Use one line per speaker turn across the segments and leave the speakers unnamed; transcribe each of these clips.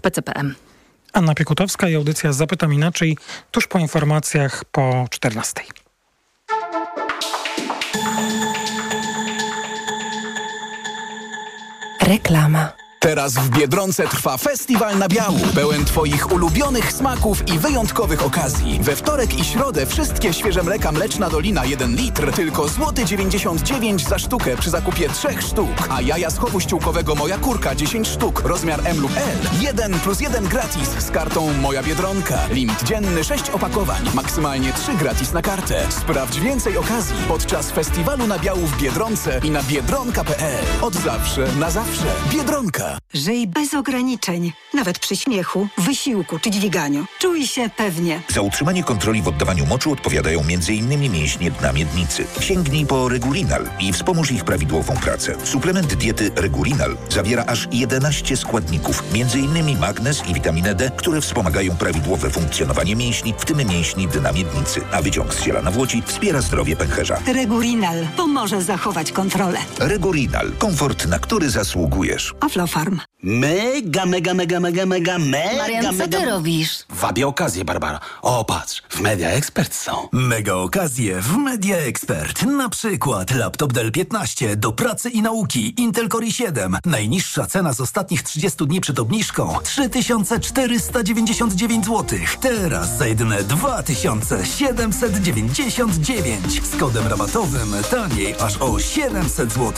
PCPM.
Anna Piekutowska i audycja Zapytam Inaczej tuż po informacjach po 14:00.
Reklama.
Teraz w Biedronce trwa festiwal nabiału, pełen Twoich ulubionych smaków i wyjątkowych okazji. We wtorek i środę wszystkie świeże mleka Mleczna Dolina 1 litr, tylko złoty 99 za sztukę przy zakupie 3 sztuk. A jaja z chowu ściółkowego Moja Kurka 10 sztuk, rozmiar M lub L. 1+1 gratis z kartą Moja Biedronka. Limit dzienny 6 opakowań, maksymalnie 3 gratis na kartę. Sprawdź więcej okazji podczas festiwalu nabiału w Biedronce i na biedronka.pl. Od zawsze na zawsze. Biedronka.
Żyj bez ograniczeń, nawet przy śmiechu, wysiłku czy dźwiganiu. Czuj się pewnie.
Za utrzymanie kontroli w oddawaniu moczu odpowiadają m.in. mięśnie dna miednicy. Sięgnij po Regulinal i wspomóż ich prawidłową pracę. Suplement diety Regulinal zawiera aż 11 składników, m.in. magnez i witaminę D, które wspomagają prawidłowe funkcjonowanie mięśni, w tym mięśni dna miednicy. A wyciąg z ziela nawłoci wspiera zdrowie pęcherza.
Regulinal pomoże zachować kontrolę.
Regulinal. Komfort, na który zasługujesz.
Aflofarm.
Mega.
Marian, co ty robisz?
Wabię okazję, Barbara. O, patrz, w Media Expert są.
Mega okazje w Media Expert. Na przykład laptop Dell 15 do pracy i nauki Intel Core i7. Najniższa cena z ostatnich 30 dni przed obniżką 3499 zł. Teraz za jedyne 2799. Z kodem rabatowym taniej aż o 700 zł.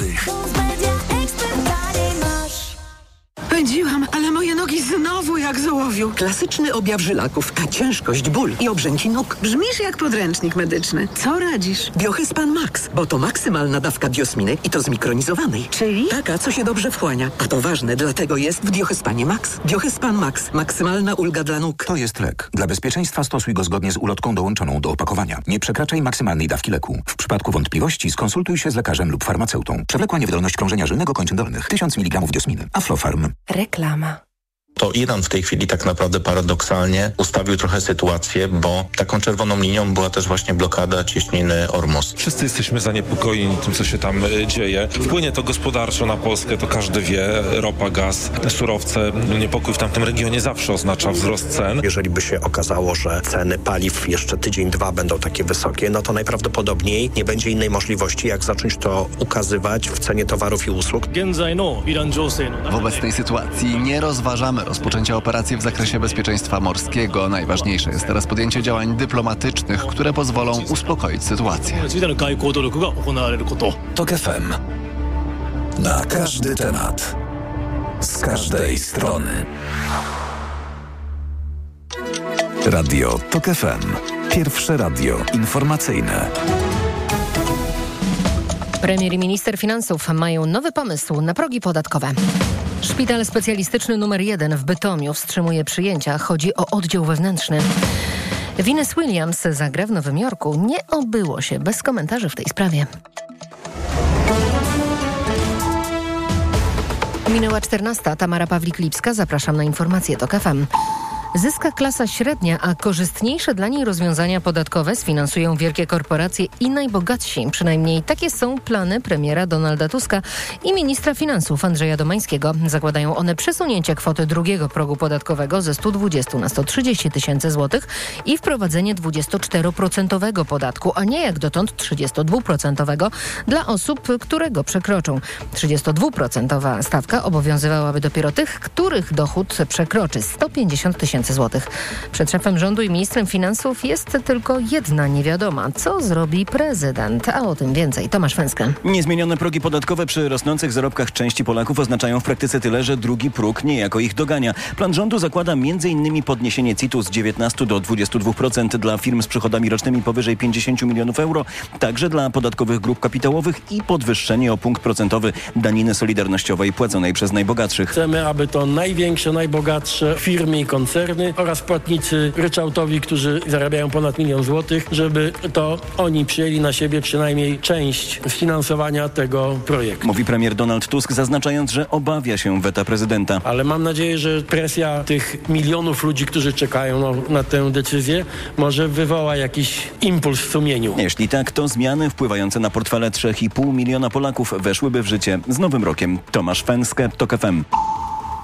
Pędziłam, ale moje nogi znowu jak z ołowiu. Klasyczny objaw żylaków, a ciężkość, ból i obrzęki nóg. Brzmisz jak podręcznik medyczny. Co radzisz? Biohyspan Max, bo to maksymalna dawka biosminy i to zmikronizowanej.
Czyli?
Taka, co się dobrze wchłania. A to ważne, dlatego jest w Biohyspanie Max. Biohyspan Max. Maksymalna ulga dla nóg.
To jest lek. Dla bezpieczeństwa stosuj go zgodnie z ulotką dołączoną do opakowania. Nie przekraczaj maksymalnej dawki leku. W przypadku wątpliwości skonsultuj się z lekarzem lub farmaceutą. Przewlekła niewydolność krążenia żylnego kończyn dolnych. 1000 mg diosminy. Aflofarm.
Reklama.
To Iran w tej chwili tak naprawdę paradoksalnie ustawił trochę sytuację, bo taką czerwoną linią była też właśnie blokada cieśniny Ormus.
Wszyscy jesteśmy zaniepokojeni tym, co się tam dzieje. Wpłynie to gospodarczo na Polskę, to każdy wie. Ropa, gaz, surowce. Niepokój w tamtym regionie zawsze oznacza wzrost cen.
Jeżeli by się okazało, że ceny paliw jeszcze tydzień, dwa będą takie wysokie, no to najprawdopodobniej nie będzie innej możliwości, jak zacząć to ukazywać w cenie towarów i usług.
Wobec tej sytuacji nie rozważamy rozpoczęcia operacji w zakresie bezpieczeństwa morskiego. Najważniejsze jest teraz podjęcie działań dyplomatycznych, które pozwolą uspokoić sytuację.
TOK FM. Na każdy temat. Z każdej strony. Radio TOK FM. Pierwsze radio informacyjne.
Premier i minister finansów mają nowy pomysł na progi podatkowe. Szpital specjalistyczny nr 1 w Bytomiu wstrzymuje przyjęcia. Chodzi o oddział wewnętrzny. Venus Williams zagra w Nowym Jorku. Nie obyło się bez komentarzy w tej sprawie. Minęła 14. Tamara Pawlik-Lipska. Zapraszam na informacje TOK FM. Zyska klasa średnia, a korzystniejsze dla niej rozwiązania podatkowe sfinansują wielkie korporacje i najbogatsi. Przynajmniej takie są plany premiera Donalda Tuska i ministra finansów Andrzeja Domańskiego. Zakładają one przesunięcie kwoty drugiego progu podatkowego ze 120 na 130 tysięcy złotych i wprowadzenie 24% podatku, a nie jak dotąd 32% dla osób, które go przekroczą. 32% stawka obowiązywałaby dopiero tych, których dochód przekroczy 150 tysięcy złotych. Przed szefem rządu i ministrem finansów jest tylko jedna niewiadoma. Co zrobi prezydent? A o tym więcej. Tomasz Węskę.
Niezmienione progi podatkowe przy rosnących zarobkach części Polaków oznaczają w praktyce tyle, że drugi próg niejako ich dogania. Plan rządu zakłada m.in. podniesienie CIT-u z 19 do 22% dla firm z przychodami rocznymi powyżej 50 milionów euro, także dla podatkowych grup kapitałowych i podwyższenie o punkt procentowy daniny solidarnościowej płaconej przez najbogatszych.
Chcemy, aby to największe, najbogatsze firmy i koncerny oraz płatnicy ryczałtowi, którzy zarabiają ponad 1 000 000 złotych, żeby to oni przyjęli na siebie przynajmniej część sfinansowania tego projektu.
Mówi premier Donald Tusk, zaznaczając, że obawia się weta prezydenta.
Ale mam nadzieję, że presja tych milionów ludzi, którzy czekają na tę decyzję, może wywoła jakiś impuls w sumieniu.
Jeśli tak, to zmiany wpływające na portfele 3,5 miliona Polaków weszłyby w życie z Nowym Rokiem. Tomasz Węskę, TOK FM.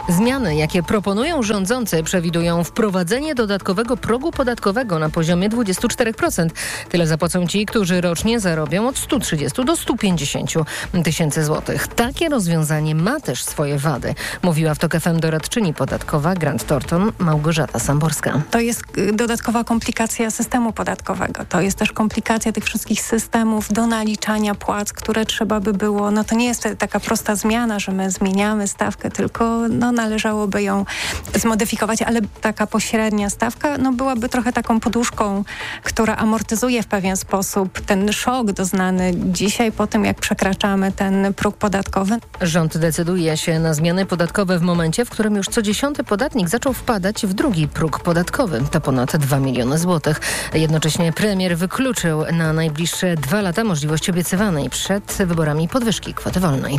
Zmiany, jakie proponują rządzący, przewidują wprowadzenie dodatkowego progu podatkowego na poziomie 24%. Tyle zapłacą ci, którzy rocznie zarobią od 130 do 150 tysięcy złotych. Takie rozwiązanie ma też swoje wady, mówiła w TOK FM doradczyni podatkowa Grant Thornton Małgorzata Samborska.
To jest dodatkowa komplikacja systemu podatkowego. To jest też komplikacja tych wszystkich systemów do naliczania płac, które trzeba by było, to nie jest taka prosta zmiana, że my zmieniamy stawkę, tylko należałoby ją zmodyfikować, ale taka pośrednia stawka byłaby trochę taką poduszką, która amortyzuje w pewien sposób ten szok doznany dzisiaj po tym, jak przekraczamy ten próg podatkowy.
Rząd decyduje się na zmiany podatkowe w momencie, w którym już co 10. podatnik zaczął wpadać w drugi próg podatkowy. To ponad 2 miliony złotych. Jednocześnie premier wykluczył na najbliższe 2 lata możliwość obiecywanej przed wyborami podwyżki kwoty wolnej.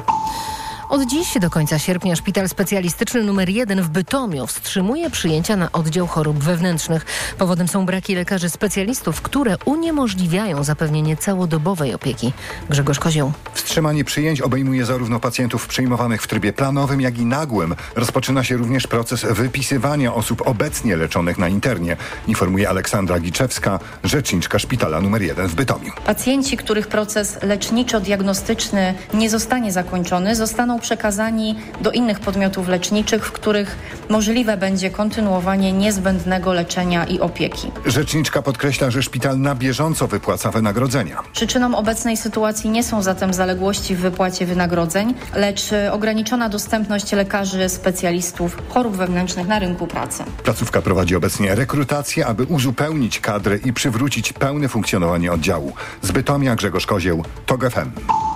Od dziś do końca sierpnia szpital specjalistyczny nr 1 w Bytomiu wstrzymuje przyjęcia na oddział chorób wewnętrznych. Powodem są braki lekarzy specjalistów, które uniemożliwiają zapewnienie całodobowej opieki. Grzegorz Kozioł.
Wstrzymanie przyjęć obejmuje zarówno pacjentów przyjmowanych w trybie planowym, jak i nagłym. Rozpoczyna się również proces wypisywania osób obecnie leczonych na internie, informuje Aleksandra Giczewska, rzeczniczka szpitala nr 1 w Bytomiu.
Pacjenci, których proces leczniczo-diagnostyczny nie zostanie zakończony, zostaną przekazani do innych podmiotów leczniczych, w których możliwe będzie kontynuowanie niezbędnego leczenia i opieki.
Rzeczniczka podkreśla, że szpital na bieżąco wypłaca wynagrodzenia.
Przyczyną obecnej sytuacji nie są zatem zaległości w wypłacie wynagrodzeń, lecz ograniczona dostępność lekarzy specjalistów chorób wewnętrznych na rynku pracy.
Placówka prowadzi obecnie rekrutację, aby uzupełnić kadrę i przywrócić pełne funkcjonowanie oddziału. Z Bytomia Grzegorz Kozieł, TOK FM.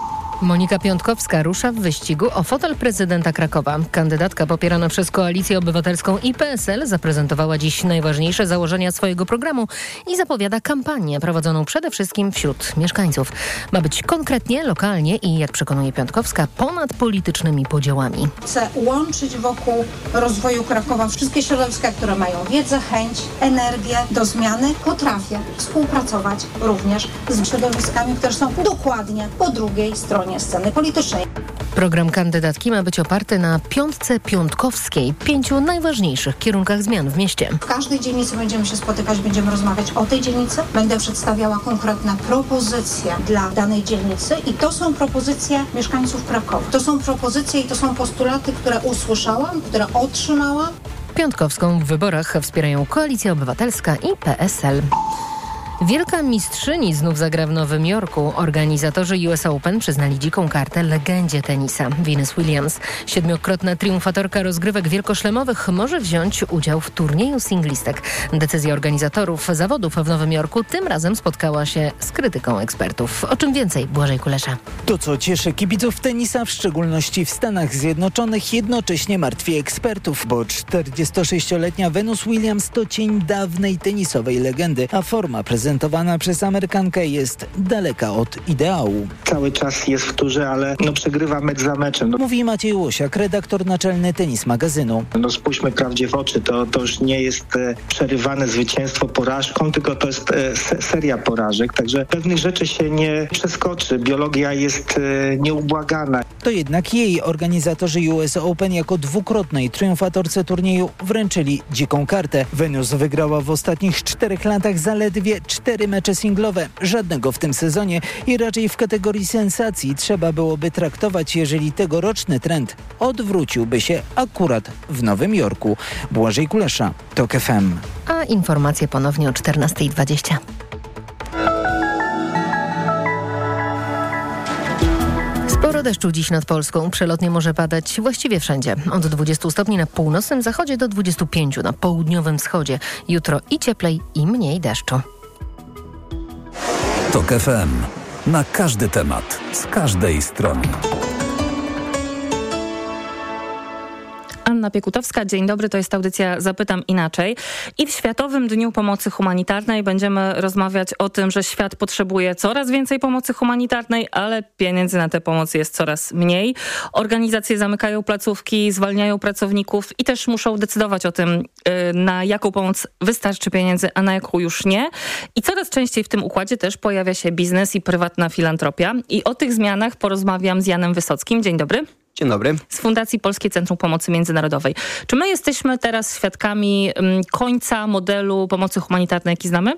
Monika Piątkowska rusza w wyścigu o fotel prezydenta Krakowa. Kandydatka popierana przez Koalicję Obywatelską i PSL zaprezentowała dziś najważniejsze założenia swojego programu i zapowiada kampanię prowadzoną przede wszystkim wśród mieszkańców. Ma być konkretnie, lokalnie i, jak przekonuje Piątkowska, ponad politycznymi podziałami.
Chcę łączyć wokół rozwoju Krakowa wszystkie środowiska, które mają wiedzę, chęć, energię do zmiany. Potrafię współpracować również z środowiskami, które są dokładnie po drugiej stronie sceny politycznej.
Program kandydatki ma być oparty na piątce piątkowskiej, 5 najważniejszych kierunkach zmian w mieście.
W każdej dzielnicy będziemy się spotykać, będziemy rozmawiać o tej dzielnicy. Będę przedstawiała konkretne propozycje dla danej dzielnicy i to są propozycje mieszkańców Krakowa. To są propozycje i to są postulaty, które usłyszałam, które otrzymałam.
Piątkowską w wyborach wspierają Koalicja Obywatelska i PSL. Wielka mistrzyni znów zagra w Nowym Jorku. Organizatorzy US Open przyznali dziką kartę legendzie tenisa Venus Williams. 7-krotna triumfatorka rozgrywek wielkoszlemowych może wziąć udział w turnieju singlistek. Decyzja organizatorów zawodów w Nowym Jorku tym razem spotkała się z krytyką ekspertów. O czym więcej Błażej Kulesza.
To, co cieszy kibiców tenisa, w szczególności w Stanach Zjednoczonych, jednocześnie martwi ekspertów, bo 46-letnia Venus Williams to cień dawnej tenisowej legendy, a forma prezentowana przez Amerykankę jest daleka od ideału.
Cały czas jest w turze, ale przegrywa mecz za meczem.
Mówi Maciej Łosiak, redaktor naczelny Tenis Magazynu.
Spójrzmy prawdzie w oczy, to już nie jest przerywane zwycięstwo porażką, tylko to jest seria porażek, także pewnych rzeczy się nie przeskoczy. Biologia jest nieubłagana.
To jednak jej organizatorzy US Open jako dwukrotnej triumfatorce turnieju wręczyli dziką kartę. Venus wygrała w ostatnich 4 latach zaledwie 4 mecze singlowe, żadnego w tym sezonie i raczej w kategorii sensacji trzeba byłoby traktować, jeżeli tegoroczny trend odwróciłby się akurat w Nowym Jorku. Błażej Kulesza, TOK FM.
A informacje ponownie o 14:20. Sporo deszczu dziś nad Polską. Przelotnie może padać właściwie wszędzie. Od 20 stopni na północnym zachodzie do 25 na południowym wschodzie. Jutro i cieplej, i mniej deszczu.
TOK FM. Na każdy temat, z każdej strony.
Anna Piekutowska, dzień dobry, to jest audycja Zapytam Inaczej. I w Światowym Dniu Pomocy Humanitarnej będziemy rozmawiać o tym, że świat potrzebuje coraz więcej pomocy humanitarnej, ale pieniędzy na tę pomoc jest coraz mniej. Organizacje zamykają placówki, zwalniają pracowników i też muszą decydować o tym, na jaką pomoc wystarczy pieniędzy, a na jaką już nie. I coraz częściej w tym układzie też pojawia się biznes i prywatna filantropia. I o tych zmianach porozmawiam z Janem Wysockim. Dzień dobry.
Dzień dobry.
Z Fundacji Polskie Centrum Pomocy Międzynarodowej. Czy my jesteśmy teraz świadkami końca modelu pomocy humanitarnej, jaki znamy?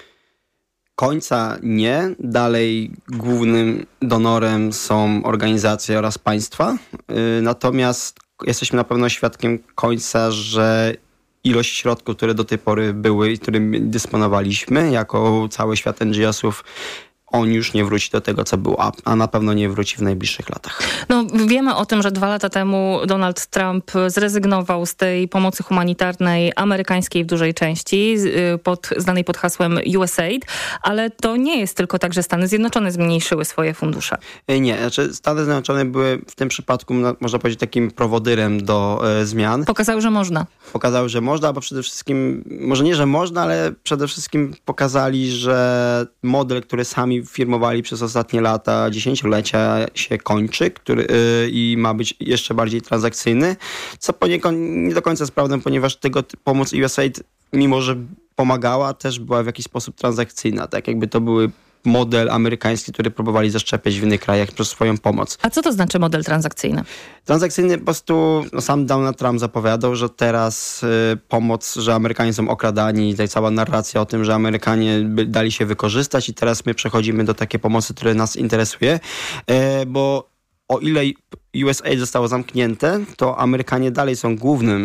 Końca nie. Dalej głównym donorem są organizacje oraz państwa. Natomiast jesteśmy na pewno świadkiem końca, że ilość środków, które do tej pory były i którymi dysponowaliśmy jako cały świat NGO-sów, on już nie wróci do tego, co było, a na pewno nie wróci w najbliższych latach.
No, wiemy o tym, że 2 lata temu Donald Trump zrezygnował z tej pomocy humanitarnej amerykańskiej w dużej części, znanej pod hasłem USAID, ale to nie jest tylko tak, że Stany Zjednoczone zmniejszyły swoje fundusze.
Nie, znaczy Stany Zjednoczone były w tym przypadku, można powiedzieć, takim prowodyrem do zmian.
Pokazały, że można.
Pokazały, że można, bo przede wszystkim, może nie, że można, ale przede wszystkim pokazali, że model, który sami firmowali przez ostatnie lata, dziesięciolecia się kończy, i ma być jeszcze bardziej transakcyjny, co poniekąd nie do końca jest prawdą, ponieważ tego pomoc USAID, mimo że pomagała, też była w jakiś sposób transakcyjna, tak jakby to były model amerykański, który próbowali zaszczepiać w innych krajach przez swoją pomoc.
A co to znaczy model transakcyjny?
Transakcyjny po prostu, sam Donald Trump zapowiadał, że teraz pomoc, że Amerykanie są okradani, tutaj cała narracja o tym, że Amerykanie dali się wykorzystać i teraz my przechodzimy do takiej pomocy, która nas interesuje, bo o ile USAID zostało zamknięte, to Amerykanie dalej są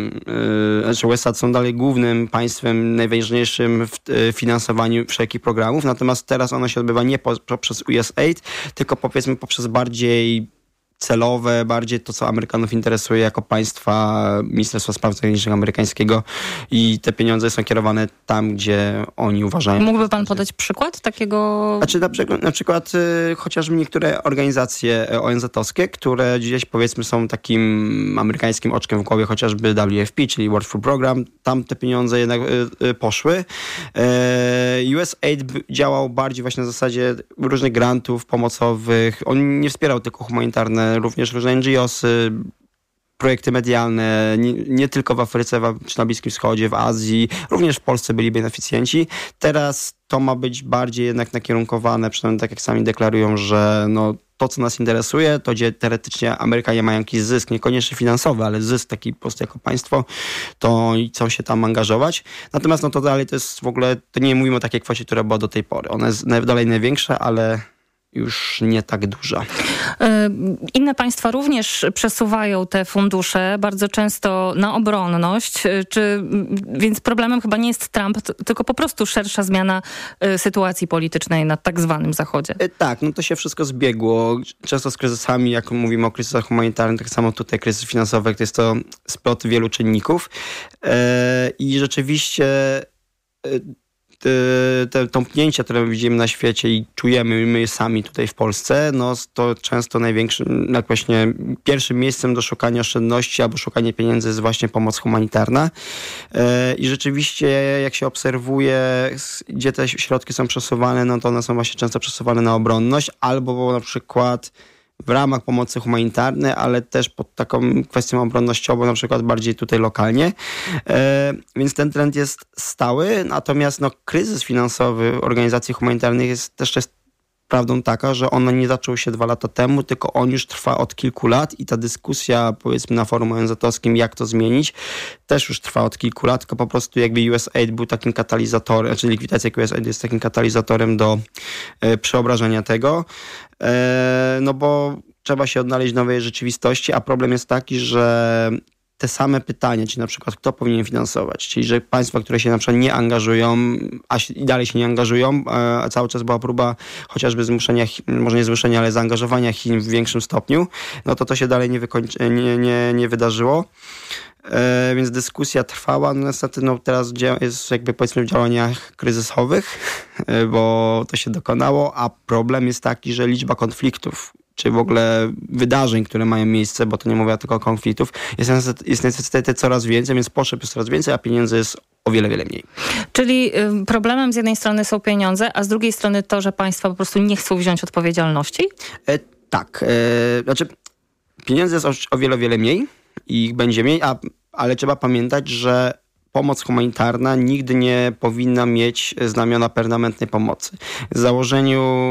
USA są dalej głównym państwem najważniejszym w finansowaniu wszelkich programów, natomiast teraz ono się odbywa nie poprzez USAID, tylko powiedzmy poprzez bardziej celowe, bardziej to, co Amerykanów interesuje jako państwa, Ministerstwa Spraw Zagranicznych amerykańskiego i te pieniądze są kierowane tam, gdzie oni uważają.
Mógłby pan podać przykład takiego?
Znaczy na przykład chociażby niektóre organizacje ONZ-owskie, które gdzieś powiedzmy są takim amerykańskim oczkiem w głowie, chociażby WFP, czyli World Food Program, tam te pieniądze jednak poszły. USAID działał bardziej właśnie na zasadzie różnych grantów pomocowych. On nie wspierał tylko humanitarne, również różne NGO-sy, projekty medialne, nie tylko w Afryce, czy na Bliskim Wschodzie, w Azji, również w Polsce byli beneficjenci. Teraz to ma być bardziej jednak nakierunkowane, przynajmniej tak jak sami deklarują, że to, co nas interesuje, to gdzie teoretycznie Amerykanie mają jakiś zysk, niekoniecznie finansowy, ale zysk taki po prostu jako państwo, to chcą się tam angażować. Natomiast to dalej to jest w ogóle, to nie mówimy o takiej kwocie, która była do tej pory. Ona jest dalej największa, ale już nie tak duża.
Inne państwa również przesuwają te fundusze bardzo często na obronność, więc problemem chyba nie jest Trump, tylko po prostu szersza zmiana sytuacji politycznej na tak zwanym Zachodzie.
Tak, to się wszystko zbiegło. Często z kryzysami, jak mówimy o kryzysach humanitarnych, tak samo tutaj kryzys finansowy, to jest to splot wielu czynników. I rzeczywiście te tąpnięcia, które widzimy na świecie i czujemy my sami tutaj w Polsce, to często największym, jak właśnie pierwszym miejscem do szukania oszczędności albo szukania pieniędzy jest właśnie pomoc humanitarna. I rzeczywiście, jak się obserwuje, gdzie te środki są przesuwane, to one są właśnie często przesuwane na obronność albo na przykład w ramach pomocy humanitarnej, ale też pod taką kwestią obronnościową, na przykład bardziej tutaj lokalnie. Więc ten trend jest stały, natomiast kryzys finansowy organizacji humanitarnych jest prawdą taka, że on nie zaczął się 2 lata temu, tylko on już trwa od kilku lat i ta dyskusja, powiedzmy na forum ONZ-owskim, jak to zmienić, też już trwa od kilku lat, tylko po prostu jakby USAID był takim katalizatorem, czyli likwidacja USAID jest takim katalizatorem do przeobrażenia tego, bo trzeba się odnaleźć w nowej rzeczywistości, a problem jest taki, że te same pytania, czyli na przykład kto powinien finansować, czyli że państwa, które się na przykład nie angażują, i dalej się nie angażują, a cały czas była próba chociażby zmuszenia, może nie zmuszenia, ale zaangażowania Chin w większym stopniu, to się dalej nie wydarzyło. Więc dyskusja trwała. Niestety teraz jest jakby powiedzmy w działaniach kryzysowych, bo to się dokonało, a problem jest taki, że liczba konfliktów czy w ogóle wydarzeń, które mają miejsce, bo to nie mówię tylko o konfliktów, jest niestety coraz więcej, więc potrzeb jest coraz więcej, a pieniędzy jest o wiele, wiele mniej.
Czyli problemem z jednej strony są pieniądze, a z drugiej strony to, że państwa po prostu nie chcą wziąć odpowiedzialności?
Tak. Znaczy pieniędzy jest o wiele, wiele mniej i ich będzie mniej, ale trzeba pamiętać, że pomoc humanitarna nigdy nie powinna mieć znamiona permanentnej pomocy. W założeniu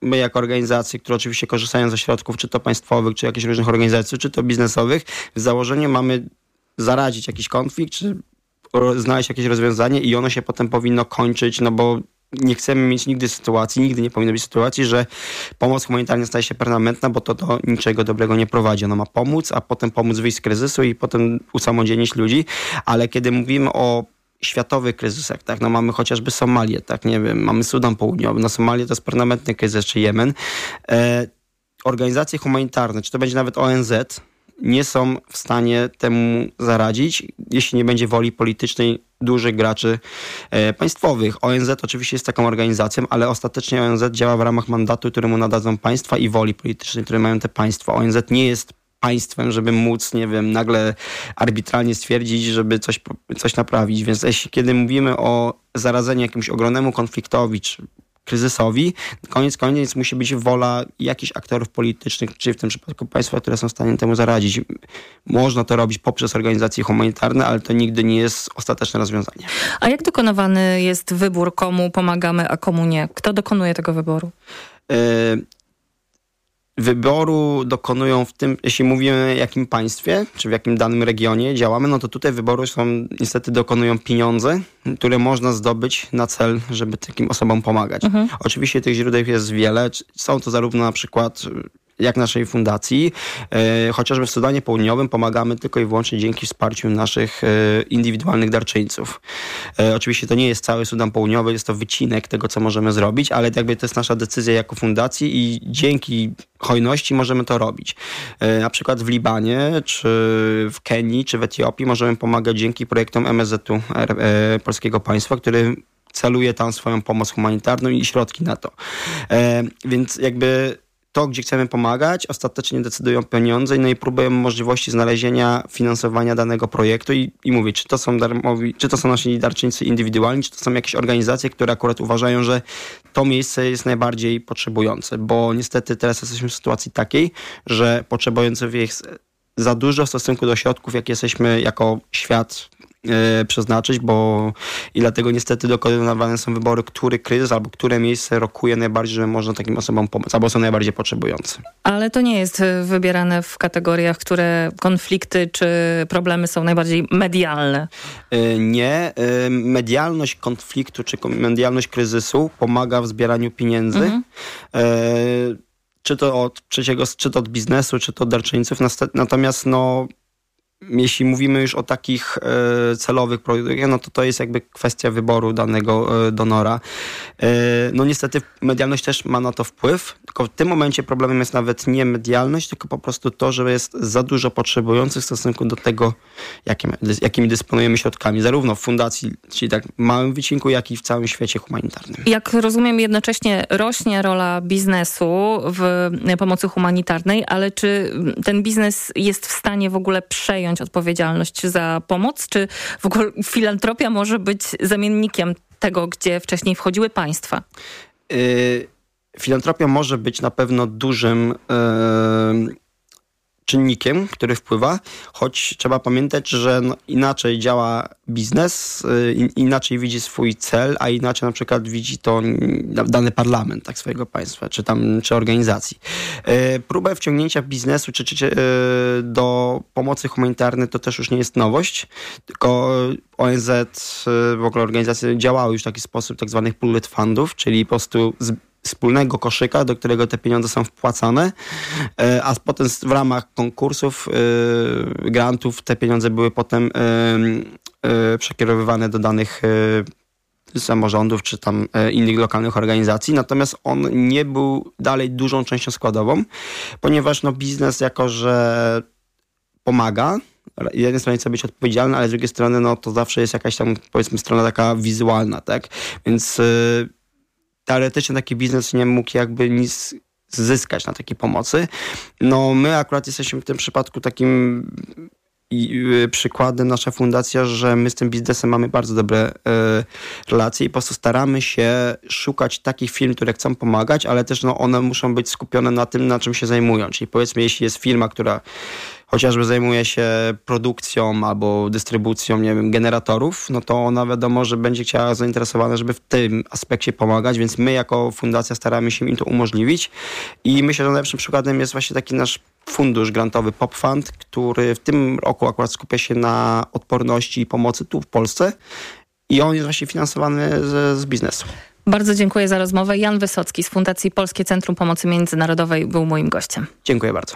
my jako organizacje, które oczywiście korzystają ze środków, czy to państwowych, czy jakichś różnych organizacji, czy to biznesowych, w założeniu mamy zaradzić jakiś konflikt, czy znaleźć jakieś rozwiązanie i ono się potem powinno kończyć, no bo nie chcemy mieć nigdy nie powinno być sytuacji, że pomoc humanitarna staje się permanentna, bo to do niczego dobrego nie prowadzi. Ona ma pomóc, a potem pomóc wyjść z kryzysu i potem usamodzielnić ludzi, ale kiedy mówimy o światowych kryzysach, tak, no mamy chociażby Somalię, tak, nie wiem, mamy Sudan Południowy, no Somalia to jest permanentny kryzys, czy Jemen. Organizacje humanitarne, czy to będzie nawet ONZ, nie są w stanie temu zaradzić, jeśli nie będzie woli politycznej dużych graczy państwowych. ONZ oczywiście jest taką organizacją, ale ostatecznie ONZ działa w ramach mandatu, któremu nadadzą państwa i woli politycznej, które mają te państwa. ONZ nie jest państwem, żeby móc, nie wiem, nagle arbitralnie stwierdzić, żeby coś naprawić. Więc kiedy mówimy o zaradzeniu jakiemuś ogromnemu konfliktowi, czy kryzysowi, koniec musi być wola jakichś aktorów politycznych, czy w tym przypadku państwa, które są w stanie temu zaradzić. Można to robić poprzez organizacje humanitarne, ale to nigdy nie jest ostateczne rozwiązanie.
A jak dokonywany jest wybór, komu pomagamy, a komu nie? Kto dokonuje tego wyboru?
Wyboru dokonują w tym, jeśli mówimy o jakim państwie, czy w jakim danym regionie działamy, no to tutaj wyboru niestety dokonują pieniądze, które można zdobyć na cel, żeby takim osobom pomagać. Oczywiście tych źródeł jest wiele. Są to zarówno na przykład jak naszej fundacji, chociażby w Sudanie Południowym pomagamy tylko i wyłącznie dzięki wsparciu naszych indywidualnych darczyńców. Oczywiście to nie jest cały Sudan Południowy, jest to wycinek tego, co możemy zrobić, ale jakby to jest nasza decyzja jako fundacji i dzięki hojności możemy to robić. Na przykład w Libanie, czy w Kenii, czy w Etiopii możemy pomagać dzięki projektom MSZ-u polskiego państwa, który celuje tam swoją pomoc humanitarną i środki na to. Więc jakby to, gdzie chcemy pomagać, ostatecznie decydują pieniądze, no i próbujemy możliwości znalezienia finansowania danego projektu i mówię, czy to są darmowi, czy to są nasi darczyńcy indywidualni, czy to są jakieś organizacje, które akurat uważają, że to miejsce jest najbardziej potrzebujące, bo niestety teraz jesteśmy w sytuacji takiej, że potrzebujących jest za dużo w stosunku do środków, jakie jesteśmy jako świat przeznaczyć, bo i dlatego niestety dokonywane są wybory, który kryzys albo które miejsce rokuje najbardziej, żeby można takim osobom pomóc, albo są najbardziej potrzebujące.
Ale to nie jest wybierane w kategoriach, które konflikty czy problemy są najbardziej medialne.
Nie. Medialność konfliktu czy medialność kryzysu pomaga w zbieraniu pieniędzy. Czy to od trzeciego, czy to od biznesu, czy to od darczyńców. Natomiast jeśli mówimy już o takich celowych produktach, no to jest jakby kwestia wyboru danego donora. No niestety medialność też ma na to wpływ, tylko w tym momencie problemem jest nawet nie medialność, tylko po prostu to, że jest za dużo potrzebujących w stosunku do tego, jakimi dysponujemy środkami, zarówno w fundacji, czyli tak w małym wycinku, jak i w całym świecie humanitarnym.
Jak rozumiem, jednocześnie rośnie rola biznesu w pomocy humanitarnej, ale czy ten biznes jest w stanie w ogóle przejąć odpowiedzialność za pomoc? Czy w ogóle filantropia może być zamiennikiem tego, gdzie wcześniej wchodziły państwa?
Filantropia może być na pewno dużym czynnikiem, który wpływa, choć trzeba pamiętać, że inaczej działa biznes, inaczej widzi swój cel, a inaczej na przykład widzi to dany parlament tak, swojego państwa, czy organizacji. Próba wciągnięcia biznesu czy do pomocy humanitarnej to też już nie jest nowość, tylko ONZ, w ogóle organizacje działały już w taki sposób tak zwanych pooled fundów, czyli po prostu wspólnego koszyka, do którego te pieniądze są wpłacane, a potem w ramach konkursów, grantów te pieniądze były potem przekierowywane do danych samorządów czy tam innych lokalnych organizacji. Natomiast on nie był dalej dużą częścią składową, ponieważ biznes jako, że pomaga, z jednej strony chce być odpowiedzialny, ale z drugiej strony to zawsze jest jakaś tam, powiedzmy, strona taka wizualna, tak? Więc teoretycznie taki biznes nie mógł jakby nic zyskać na takiej pomocy. My akurat jesteśmy w tym przypadku takim przykładem, nasza fundacja, że my z tym biznesem mamy bardzo dobre relacje i po prostu staramy się szukać takich firm, które chcą pomagać, ale też one muszą być skupione na tym, na czym się zajmują. Czyli powiedzmy, jeśli jest firma, która chociażby zajmuje się produkcją albo dystrybucją, nie wiem, generatorów, no to ona wiadomo, że będzie chciała zainteresowana, żeby w tym aspekcie pomagać, więc my jako fundacja staramy się im to umożliwić i myślę, że najlepszym przykładem jest właśnie taki nasz fundusz grantowy Pop Fund, który w tym roku akurat skupia się na odporności i pomocy tu w Polsce i on jest właśnie finansowany z biznesu.
Bardzo dziękuję za rozmowę. Jan Wysocki z Fundacji Polskie Centrum Pomocy Międzynarodowej był moim gościem.
Dziękuję bardzo.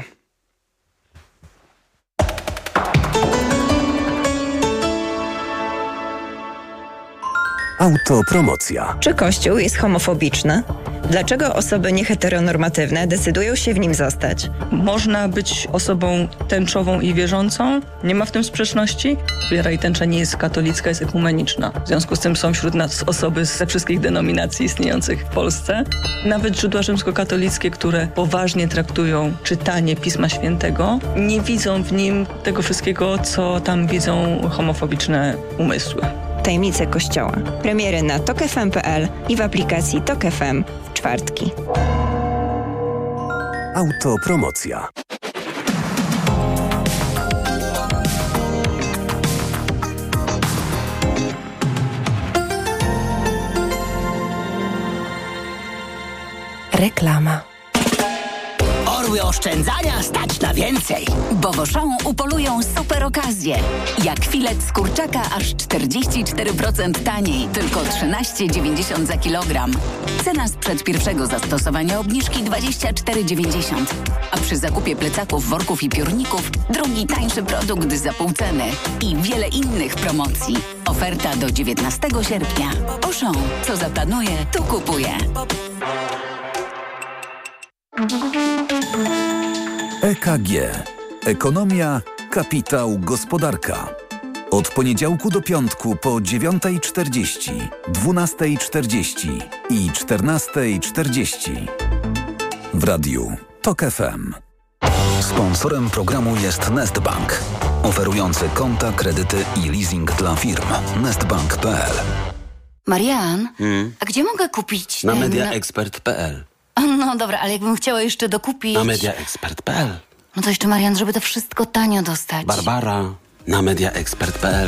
Autopromocja. Czy Kościół jest homofobiczny? Dlaczego osoby nieheteronormatywne decydują się w nim zostać?
Można być osobą tęczową i wierzącą. Nie ma w tym sprzeczności. Wiara i tęcza nie jest katolicka, jest ekumeniczna. W związku z tym są wśród nas osoby ze wszystkich denominacji istniejących w Polsce. Nawet źródła rzymskokatolickie, które poważnie traktują czytanie Pisma Świętego, nie widzą w nim tego wszystkiego, co tam widzą homofobiczne umysły.
Tajemnice Kościoła. Premiery na tokfm.pl i w aplikacji Tok FM w czwartki.
Autopromocja.
Reklama.
Orły oszczędzania stać na więcej, bo w Auchan upolują super okazje. Jak filet z kurczaka aż 44% taniej, tylko 13,90 za kilogram. Cena sprzed pierwszego zastosowania obniżki 24,90. A przy zakupie plecaków, worków i piórników drugi tańszy produkt za pół ceny. I wiele innych promocji. Oferta do 19 sierpnia. Auchan, co zaplanuje, to kupuje.
EKG. Ekonomia, kapitał, gospodarka. Od poniedziałku do piątku po 9:40, 12:40 i 14:40. W radiu Tok FM.
Sponsorem programu jest Nestbank, oferujący konta, kredyty i leasing dla firm. Nestbank.pl.
Marian, a gdzie mogę kupić
Na mediaexpert.pl.
No dobra, ale jakbym chciała jeszcze dokupić...
Na mediaexpert.pl.
No to jeszcze, Marian, żeby to wszystko tanio dostać.
Barbara, na mediaexpert.pl.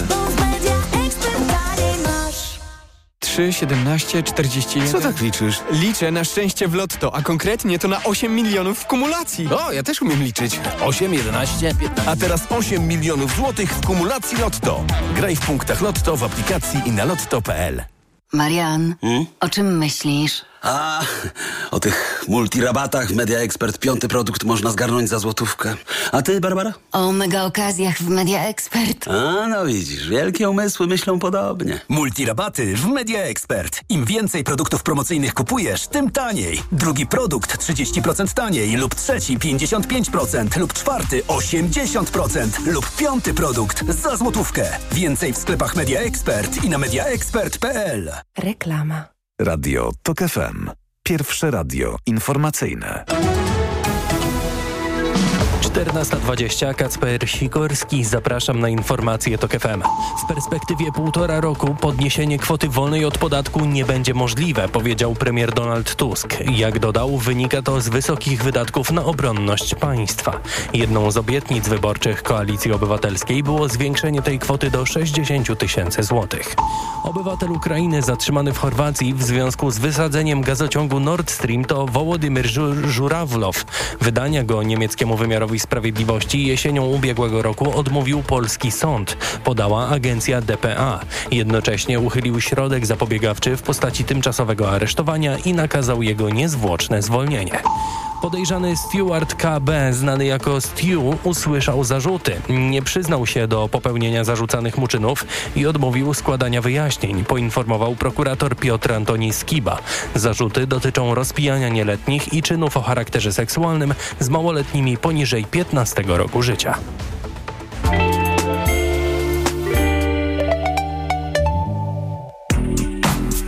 3, 17, 41...
Co tak liczysz?
Liczę na szczęście w lotto, a konkretnie to na 8 milionów w kumulacji.
O, ja też umiem liczyć. 8, 11, 15...
A teraz 8 milionów złotych w kumulacji Lotto. Graj w punktach Lotto w aplikacji i na lotto.pl.
Marian, o czym myślisz?
A, o tych multirabatach w Media Expert 5. produkt można zgarnąć za złotówkę. A ty, Barbara?
O mega okazjach w Media Expert.
A, no widzisz, wielkie umysły myślą podobnie.
Multirabaty w Media Expert. Im więcej produktów promocyjnych kupujesz, tym taniej. Drugi produkt 30% taniej lub trzeci 55% lub czwarty 80% lub piąty produkt za złotówkę. Więcej w sklepach Media Expert i na mediaexpert.pl.
Reklama.
Radio Tok FM. Pierwsze radio informacyjne.
14:20. Kacper Sikorski. Zapraszam na informacje Tok FM. W perspektywie 1,5 roku podniesienie kwoty wolnej od podatku nie będzie możliwe, powiedział premier Donald Tusk. Jak dodał, wynika to z wysokich wydatków na obronność państwa. Jedną z obietnic wyborczych Koalicji Obywatelskiej było zwiększenie tej kwoty do 60 000 złotych. Obywatel Ukrainy zatrzymany w Chorwacji w związku z wysadzeniem gazociągu Nord Stream to Wołodymyr Żurawlow. Wydania go niemieckiemu wymiarowi sprawiedliwości jesienią ubiegłego roku odmówił polski sąd, podała agencja dpa. Jednocześnie uchylił środek zapobiegawczy w postaci tymczasowego aresztowania i nakazał jego niezwłoczne zwolnienie. Podejrzany Stuart KB, znany jako Stu, usłyszał zarzuty. Nie przyznał się do popełnienia zarzucanych mu czynów i odmówił składania wyjaśnień, poinformował prokurator Piotr Antoni Skiba. Zarzuty dotyczą rozpijania nieletnich i czynów o charakterze seksualnym z małoletnimi poniżej 15 roku życia.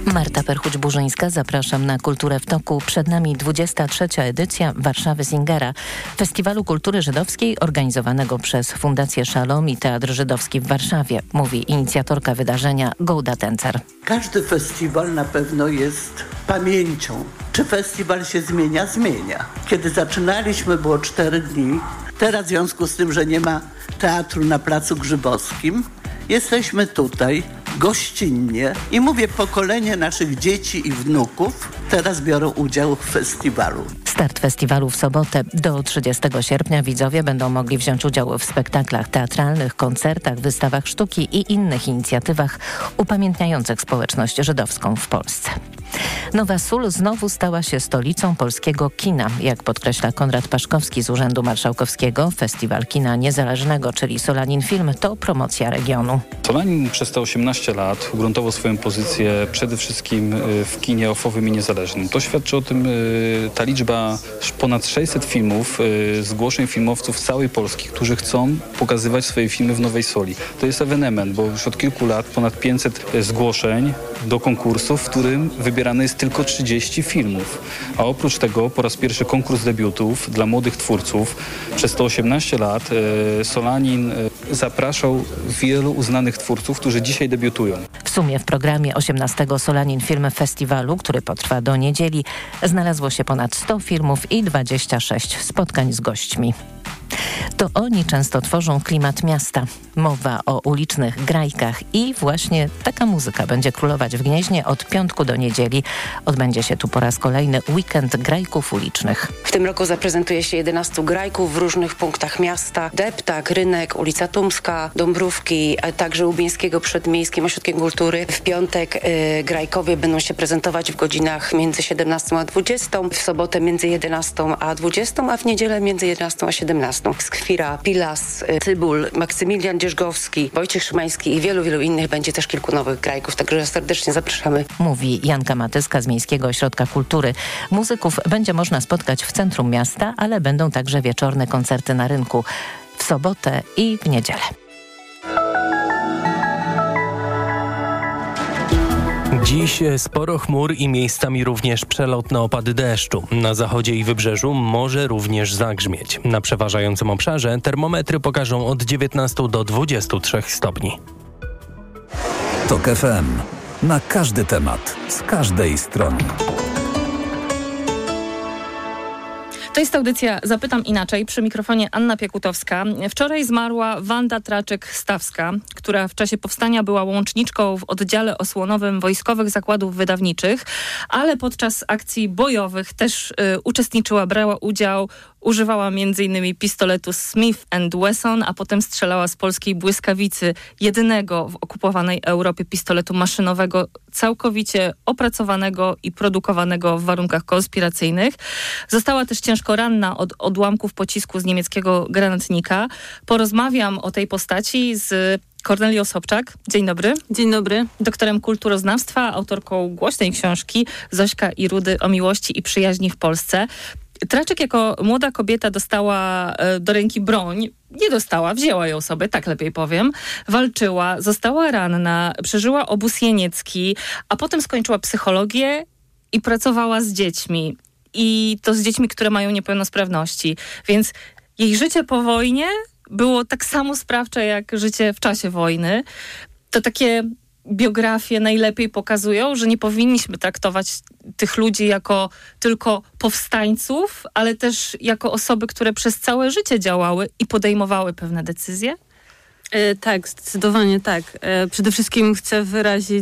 Marta Perchuć-Burzyńska, zapraszam na Kulturę w toku. Przed nami 23. edycja Warszawy Singera, Festiwalu Kultury Żydowskiej organizowanego przez Fundację Szalom i Teatr Żydowski w Warszawie, mówi inicjatorka wydarzenia Gołda Tencer.
Każdy festiwal na pewno jest pamięcią. Czy festiwal się zmienia? Zmienia. Kiedy zaczynaliśmy, było 4 dni. Teraz w związku z tym, że nie ma teatru na Placu Grzybowskim, jesteśmy tutaj gościnnie i mówię, pokolenie naszych dzieci i wnuków teraz biorą udział w festiwalu.
Start festiwalu w sobotę. Do 30 sierpnia widzowie będą mogli wziąć udział w spektaklach teatralnych, koncertach, wystawach sztuki i innych inicjatywach upamiętniających społeczność żydowską w Polsce. Nowa Sól znowu stała się stolicą polskiego kina. Jak podkreśla Konrad Paszkowski z Urzędu Marszałkowskiego, Festiwal Kina Niezależnego, czyli Solanin Film, to promocja regionu.
Solanin przez te 18 lat ugruntował swoją pozycję przede wszystkim w kinie ofowym i niezależnym. To świadczy o tym ta liczba ponad 600 filmów, zgłoszeń filmowców z całej Polski, którzy chcą pokazywać swoje filmy w Nowej Soli. To jest ewenement, bo już od kilku lat ponad 500 zgłoszeń do konkursów, w którym wybierane jest tylko 30 filmów. A oprócz tego po raz pierwszy konkurs debiutów dla młodych twórców. Przez te 18 lat Solanin zapraszał wielu uznanych twórców, którzy dzisiaj debiutują.
W sumie w programie 18 Solanin Film Festiwalu, który potrwa do niedzieli, znalazło się ponad 100 filmów i 26 spotkań z gośćmi. To oni często tworzą klimat miasta. Mowa o ulicznych grajkach i właśnie taka muzyka będzie królować w Gnieźnie od piątku do niedzieli. Odbędzie się tu po raz kolejny weekend grajków ulicznych.
W tym roku zaprezentuje się 11 grajków w różnych punktach miasta. Deptak, Rynek, ulica Tumska, Dąbrówki, także Łubieńskiego przed Miejskim Ośrodkiem Kultury. W piątek grajkowie będą się prezentować w godzinach między 17 a 20, w sobotę między 11 a 20, a w niedzielę między 11 a 17. Skwira, Pilas, Cybul, Maksymilian Dzierżgowski, Wojciech Szymański i wielu innych. Będzie też kilku nowych grajków, także serdecznie zapraszamy.
Mówi Janka Matyska z Miejskiego Ośrodka Kultury. Muzyków będzie można spotkać w centrum miasta, ale będą także wieczorne koncerty na rynku w sobotę i w niedzielę.
Dziś sporo chmur i miejscami również przelotne opady deszczu. Na zachodzie i wybrzeżu może również zagrzmieć. Na przeważającym obszarze termometry pokażą od 19 do 23 stopni.
TOK FM. Na każdy temat, z każdej strony.
To jest audycja Zapytam Inaczej. Przy mikrofonie Anna Piekutowska. Wczoraj zmarła Wanda Traczyk-Stawska, która w czasie powstania była łączniczką w oddziale osłonowym Wojskowych Zakładów Wydawniczych, ale podczas akcji bojowych też uczestniczyła, brała udział, używała m.in. pistoletu Smith & Wesson, a potem strzelała z polskiej błyskawicy, jedynego w okupowanej Europie pistoletu maszynowego, całkowicie opracowanego i produkowanego w warunkach konspiracyjnych. Została też ciężko ranna od odłamków pocisku z niemieckiego granatnika. Porozmawiam o tej postaci z Kornelią Sobczak. Dzień dobry.
Dzień dobry.
Doktorem kulturoznawstwa, autorką głośnej książki Zośka i Rudy o miłości i przyjaźni w Polsce. Traczyk jako młoda kobieta dostała do ręki broń. Nie dostała, wzięła ją sobie, tak lepiej powiem. Walczyła, została ranna, przeżyła obóz jeniecki, a potem skończyła psychologię i pracowała z dziećmi. I to z dziećmi, które mają niepełnosprawności. Więc jej życie po wojnie było tak samo sprawcze jak życie w czasie wojny. To takie biografie najlepiej pokazują, że nie powinniśmy traktować tych ludzi jako tylko powstańców, ale też jako osoby, które przez całe życie działały i podejmowały pewne decyzje?
Tak, zdecydowanie tak. Przede wszystkim chcę wyrazić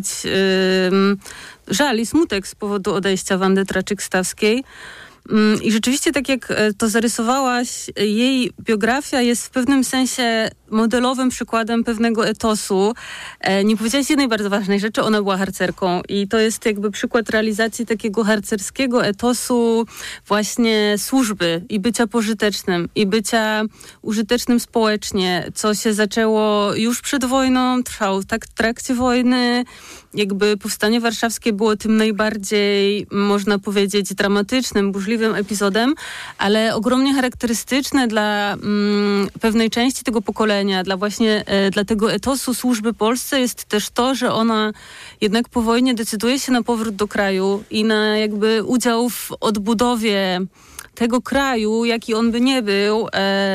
żal i smutek z powodu odejścia Wandy Traczyk-Stawskiej. I rzeczywiście, tak jak to zarysowałaś, jej biografia jest w pewnym sensie modelowym przykładem pewnego etosu. Nie powiedziałaś jednej bardzo ważnej rzeczy, ona była harcerką i to jest jakby przykład realizacji takiego harcerskiego etosu właśnie służby i bycia pożytecznym i bycia użytecznym społecznie, co się zaczęło już przed wojną, trwało tak w trakcie wojny. Jakby powstanie warszawskie było tym najbardziej, można powiedzieć, dramatycznym, burzliwym burzliwym epizodem, ale ogromnie charakterystyczne dla pewnej części tego pokolenia, dla tego etosu służby Polsce jest też to, że ona jednak po wojnie decyduje się na powrót do kraju i na jakby udział w odbudowie tego kraju, jaki on by nie był,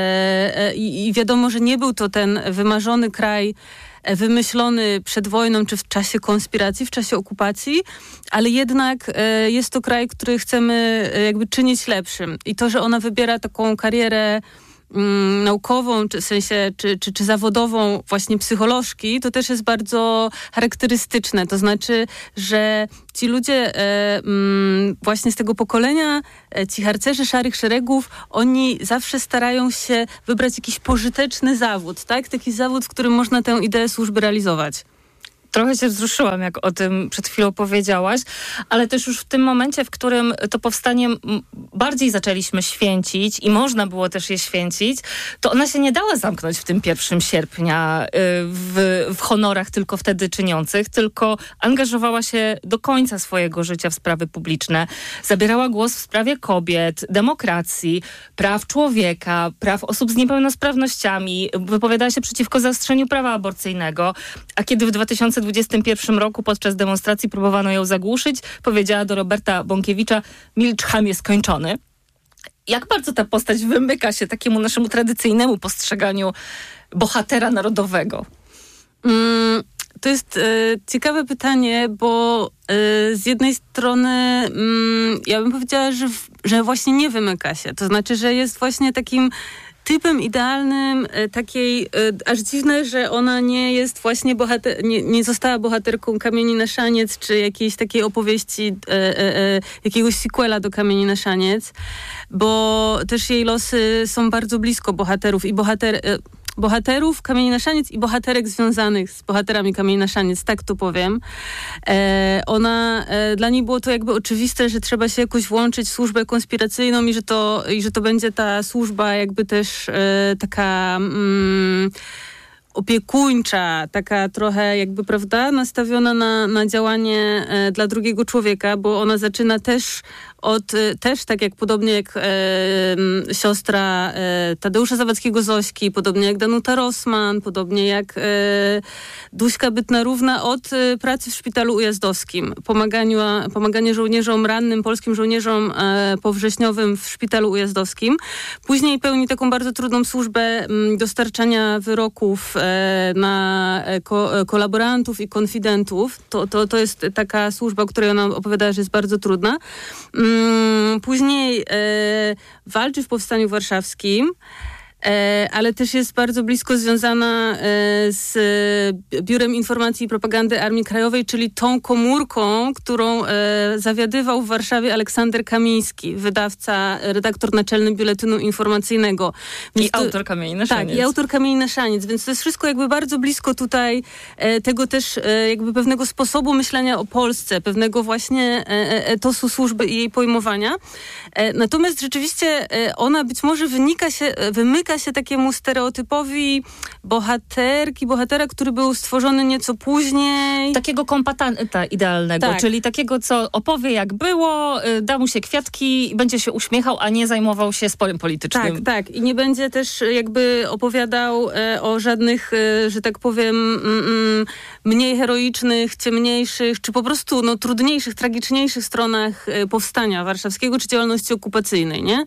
i wiadomo, że nie był to ten wymarzony kraj wymyślony przed wojną, czy w czasie konspiracji, w czasie okupacji, ale jednak jest to kraj, który chcemy jakby czynić lepszym. I to, że ona wybiera taką karierę naukową, czy w sensie, czy zawodową właśnie psycholożki, to też jest bardzo charakterystyczne. To znaczy, że ci ludzie właśnie z tego pokolenia, ci harcerze szarych szeregów, oni zawsze starają się wybrać jakiś pożyteczny zawód, tak? Taki zawód, w którym można tę ideę służby realizować.
Trochę się wzruszyłam, jak o tym przed chwilą powiedziałaś, ale też już w tym momencie, w którym to powstanie bardziej zaczęliśmy święcić i można było też je święcić, to ona się nie dała zamknąć w tym 1 sierpnia w honorach tylko wtedy czyniących, tylko angażowała się do końca swojego życia w sprawy publiczne. Zabierała głos w sprawie kobiet, demokracji, praw człowieka, praw osób z niepełnosprawnościami, wypowiadała się przeciwko zaostrzeniu prawa aborcyjnego, a kiedy w 2021 roku podczas demonstracji próbowano ją zagłuszyć, powiedziała do Roberta Bąkiewicza: milcz, chamie skończony. Jak bardzo ta postać wymyka się takiemu naszemu tradycyjnemu postrzeganiu bohatera narodowego?
To jest ciekawe pytanie, bo z jednej strony ja bym powiedziała, że właśnie nie wymyka się. To znaczy, że jest właśnie takim typem idealnym, takiej, aż dziwne, że ona nie jest właśnie nie została bohaterką Kamieni na szaniec, czy jakiejś takiej opowieści, jakiegoś sequela do Kamieni na szaniec, bo też jej losy są bardzo blisko bohaterów i bohaterów Kamieni na szaniec i bohaterek związanych z bohaterami Kamieni na szaniec, tak to powiem. Dla niej było to jakby oczywiste, że trzeba się jakoś włączyć w służbę konspiracyjną i że to będzie ta służba jakby też taka opiekuńcza, taka trochę jakby, prawda, nastawiona na działanie dla drugiego człowieka, bo ona zaczyna też tak jak podobnie jak siostra Tadeusza Zawadzkiego-Zośki, podobnie jak Danuta Rossmann, podobnie jak Duśka Bytna-Równa, od pracy w szpitalu ujazdowskim, pomaganie żołnierzom rannym, polskim żołnierzom powrześniowym w szpitalu ujazdowskim. Później pełni taką bardzo trudną służbę dostarczania wyroków na kolaborantów i konfidentów. To jest taka służba, o której ona opowiadała, że jest bardzo trudna. Później walczy w Powstaniu Warszawskim, ale też jest bardzo blisko związana z Biurem Informacji i Propagandy Armii Krajowej, czyli tą komórką, którą zawiadywał w Warszawie Aleksander Kamiński, wydawca, redaktor naczelny Biuletynu Informacyjnego.
I autor Kamieni na szaniec.
Tak, i autor Kamieni na szaniec, więc to jest wszystko jakby bardzo blisko tutaj tego też jakby pewnego sposobu myślenia o Polsce, pewnego właśnie etosu służby i jej pojmowania. Natomiast rzeczywiście ona być może wymyka się takiemu stereotypowi bohatera, który był stworzony nieco później.
Takiego kompatanta idealnego,
tak.
Czyli takiego, co opowie jak było, da mu się kwiatki, będzie się uśmiechał, a nie zajmował się sporem politycznym.
Tak. I nie będzie też jakby opowiadał o żadnych, że tak powiem, mniej heroicznych, ciemniejszych, czy po prostu trudniejszych, tragiczniejszych stronach powstania warszawskiego, czy działalności okupacyjnej, nie?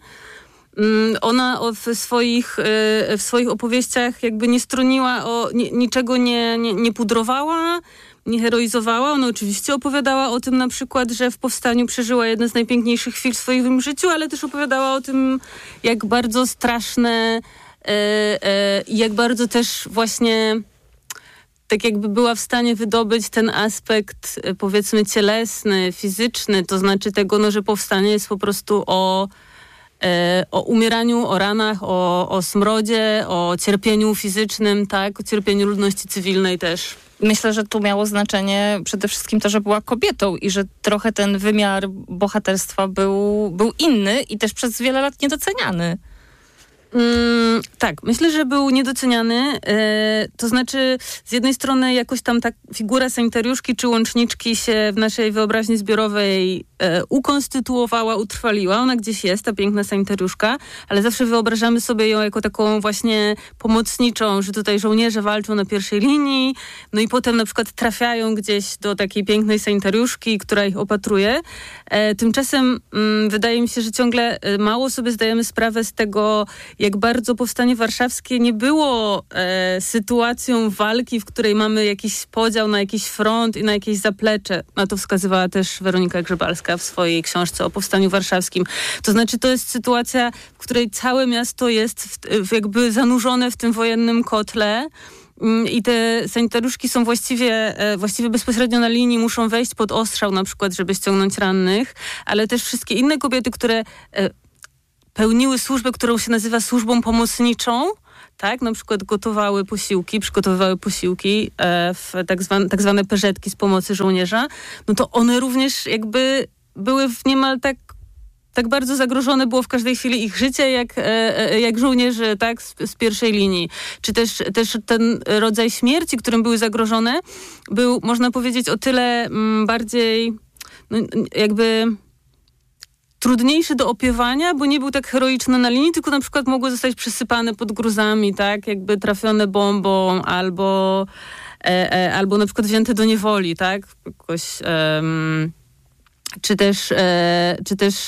Ona w swoich opowieściach jakby nie stroniła, niczego nie pudrowała, nie heroizowała. Ona oczywiście opowiadała o tym na przykład, że w powstaniu przeżyła jedne z najpiękniejszych chwil w swoim życiu, ale też opowiadała o tym, jak bardzo straszne i jak bardzo też właśnie tak jakby była w stanie wydobyć ten aspekt, powiedzmy, cielesny, fizyczny, to znaczy tego, że powstanie jest po prostu o umieraniu, o ranach, o smrodzie, o cierpieniu fizycznym, tak, o cierpieniu ludności cywilnej też.
Myślę, że tu miało znaczenie przede wszystkim to, że była kobietą i że trochę ten wymiar bohaterstwa był inny i też przez wiele lat niedoceniany.
Tak, myślę, że był niedoceniany. To znaczy, z jednej strony jakoś tam ta figura sanitariuszki czy łączniczki się w naszej wyobraźni zbiorowej ukonstytuowała, utrwaliła. Ona gdzieś jest, ta piękna sanitariuszka, ale zawsze wyobrażamy sobie ją jako taką właśnie pomocniczą, że tutaj żołnierze walczą na pierwszej linii, no i potem na przykład trafiają gdzieś do takiej pięknej sanitariuszki, która ich opatruje. Tymczasem wydaje mi się, że ciągle mało sobie zdajemy sprawę z tego, jak bardzo Powstanie Warszawskie nie było sytuacją walki, w której mamy jakiś podział na jakiś front i na jakieś zaplecze. Na to wskazywała też Weronika Grzebalska w swojej książce o Powstaniu Warszawskim. To znaczy, to jest sytuacja, w której całe miasto jest jakby zanurzone w tym wojennym kotle. I te sanitariuszki są właściwie bezpośrednio na linii, muszą wejść pod ostrzał na przykład, żeby ściągnąć rannych, ale też wszystkie inne kobiety, które pełniły służbę, którą się nazywa służbą pomocniczą, tak, na przykład gotowały posiłki, przygotowywały posiłki w tak zwane peżetki z pomocy żołnierza, no to one również jakby były w niemal tak bardzo zagrożone było w każdej chwili ich życie, jak żołnierze, tak, z pierwszej linii. Czy też ten rodzaj śmierci, którym były zagrożone, był, można powiedzieć, o tyle bardziej jakby trudniejszy do opiewania, bo nie był tak heroiczny na linii, tylko na przykład mogły zostać przysypane pod gruzami, tak, jakby trafione bombą, albo na przykład wzięte do niewoli, tak, jakoś... Czy też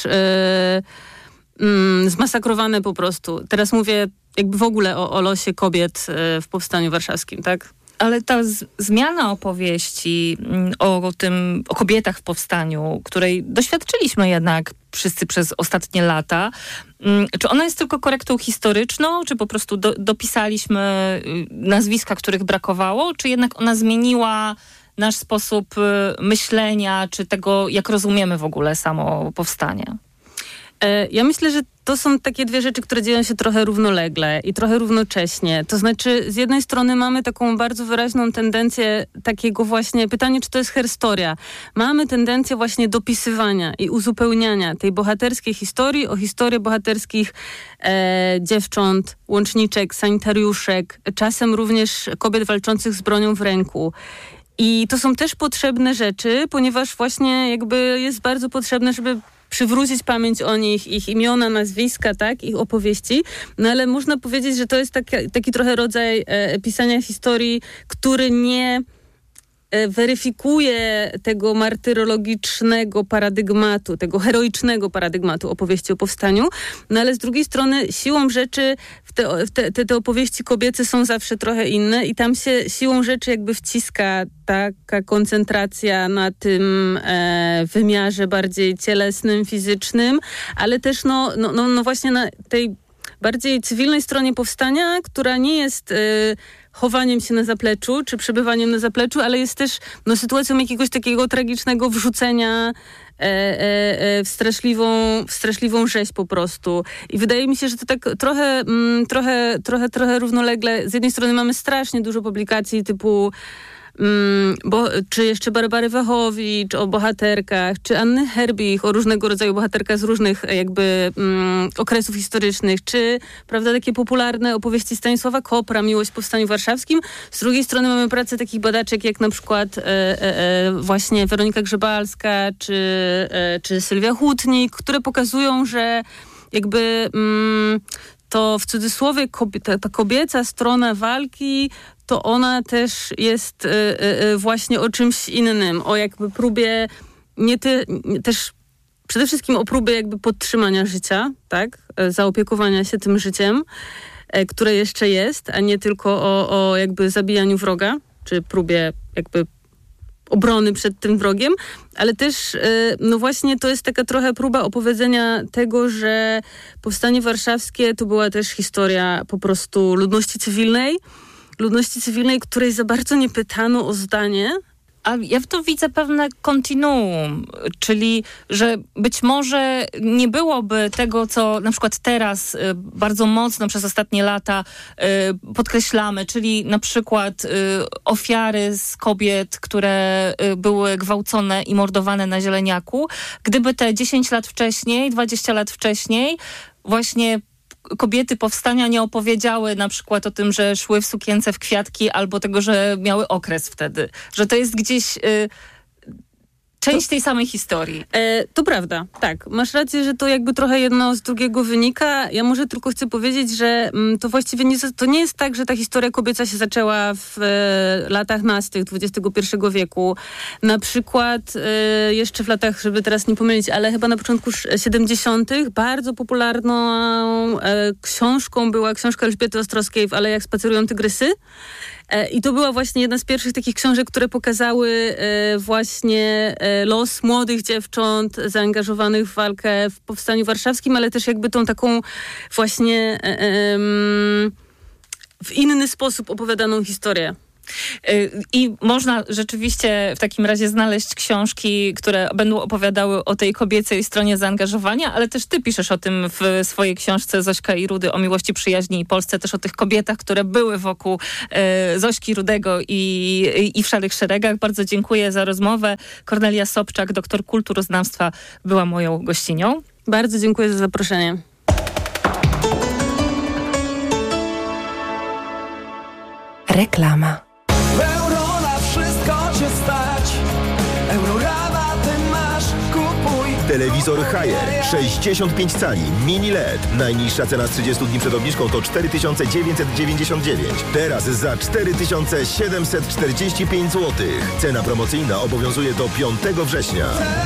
zmasakrowane po prostu. Teraz mówię jakby w ogóle o losie kobiet w Powstaniu Warszawskim, tak?
Ale ta zmiana opowieści o kobietach w powstaniu, której doświadczyliśmy jednak wszyscy przez ostatnie lata, czy ona jest tylko korektą historyczną, czy po prostu dopisaliśmy nazwiska, których brakowało, czy jednak ona zmieniła nasz sposób myślenia, czy tego, jak rozumiemy w ogóle samo powstanie?
Ja myślę, że to są takie dwie rzeczy, które dzieją się trochę równolegle i trochę równocześnie. To znaczy, z jednej strony mamy taką bardzo wyraźną tendencję takiego właśnie, pytanie, czy to jest herstoria. Mamy tendencję właśnie dopisywania i uzupełniania tej bohaterskiej historii o historię bohaterskich dziewcząt, łączniczek, sanitariuszek, czasem również kobiet walczących z bronią w ręku. I to są też potrzebne rzeczy, ponieważ właśnie jakby jest bardzo potrzebne, żeby przywrócić pamięć o nich, ich imiona, nazwiska, tak, ich opowieści. No ale można powiedzieć, że to jest taki trochę rodzaj pisania historii, który nie weryfikuje tego martyrologicznego paradygmatu, tego heroicznego paradygmatu opowieści o powstaniu, no ale z drugiej strony siłą rzeczy te opowieści kobiece są zawsze trochę inne i tam się siłą rzeczy jakby wciska taka koncentracja na tym wymiarze bardziej cielesnym, fizycznym, ale też no właśnie na tej bardziej cywilnej stronie powstania, która nie jest chowaniem się na zapleczu, czy przebywaniem na zapleczu, ale jest też sytuacją jakiegoś takiego tragicznego wrzucenia w straszliwą rzeź po prostu. I wydaje mi się, że to tak trochę równolegle. Z jednej strony mamy strasznie dużo publikacji typu czy jeszcze Barbary Wachowicz o bohaterkach, czy Anny Herbich o różnego rodzaju bohaterkach z różnych jakby okresów historycznych, czy prawda, takie popularne opowieści Stanisława Kopra, Miłość w Powstaniu Warszawskim. Z drugiej strony mamy pracę takich badaczek jak na przykład właśnie Weronika Grzebalska, czy Sylwia Hutnik, które pokazują, że jakby to w cudzysłowie ta kobieca strona walki, to ona też jest właśnie o czymś innym, o jakby próbie też przede wszystkim o próbie jakby podtrzymania życia, tak, zaopiekowania się tym życiem, które jeszcze jest, a nie tylko o jakby zabijaniu wroga, czy próbie jakby obrony przed tym wrogiem, ale też no właśnie to jest taka trochę próba opowiedzenia tego, że Powstanie Warszawskie to była też historia po prostu ludności cywilnej, której za bardzo nie pytano o zdanie.
A ja w to widzę pewne kontinuum, czyli że być może nie byłoby tego, co na przykład teraz bardzo mocno przez ostatnie lata podkreślamy, czyli na przykład ofiary z kobiet, które były gwałcone i mordowane na Zieleniaku, gdyby te 10 lat wcześniej, 20 lat wcześniej właśnie kobiety powstania nie opowiedziały na przykład o tym, że szły w sukience w kwiatki albo tego, że miały okres wtedy. Że to jest gdzieś... część tej samej historii.
To prawda, tak. Masz rację, że to jakby trochę jedno z drugiego wynika. Ja może tylko chcę powiedzieć, że to właściwie to nie jest tak, że ta historia kobieca się zaczęła w latach nastych XXI wieku. Na przykład jeszcze w latach, żeby teraz nie pomylić, ale chyba na początku 70. bardzo popularną książką była książka Elżbiety Ostrowskiej W alejach spacerują tygrysy. I to była właśnie jedna z pierwszych takich książek, które pokazały właśnie los młodych dziewcząt zaangażowanych w walkę w Powstaniu Warszawskim, ale też jakby tą taką właśnie w inny sposób opowiadaną historię.
I można rzeczywiście w takim razie znaleźć książki, które będą opowiadały o tej kobiecej stronie zaangażowania, ale też ty piszesz o tym w swojej książce Zośka i Rudy o miłości, przyjaźni i Polsce, też o tych kobietach, które były wokół Zośki, Rudego i w Szarych Szeregach. Bardzo dziękuję za rozmowę. Kornelia Sobczak, doktor kulturoznawstwa, była moją gościnią.
Bardzo dziękuję za zaproszenie.
Reklama.
Euro na wszystko cię stać. Eurorabaty masz, kupuj.
Telewizor Haier 65 cali, mini LED. Najniższa cena z 30 dni przed obniżką to 4999. Teraz za 4745 zł. Cena promocyjna obowiązuje do 5 września.